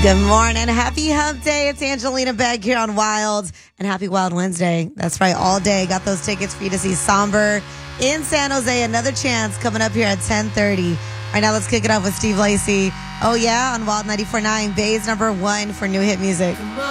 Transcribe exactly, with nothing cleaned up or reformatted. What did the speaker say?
Good morning. Happy Hump Day. It's Angelina Begg here on Wild. And happy Wild Wednesday. That's right, all day. Got those tickets for you to see Somber in San Jose. Another chance coming up here at ten thirty. Right now, let's kick it off with Steve Lacy. Oh, yeah, on Wild ninety-four point nine. Bay's number one for new hit music.